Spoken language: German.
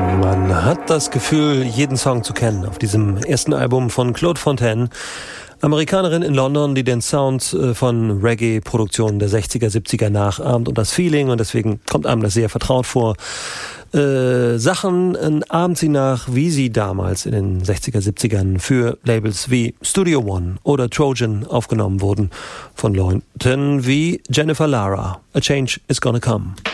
Man hat das Gefühl, jeden Song zu kennen auf diesem ersten Album von Claude Fontaine. Amerikanerin in London, die den Sound von Reggae-Produktionen der 60er, 70er nachahmt und das Feeling, und deswegen kommt einem das sehr vertraut vor. Sachen ahmt sie nach, wie sie damals in den 60er, 70ern für Labels wie Studio One oder Trojan aufgenommen wurden von Leuten wie Jennifer Lara. A Change is Gonna Come.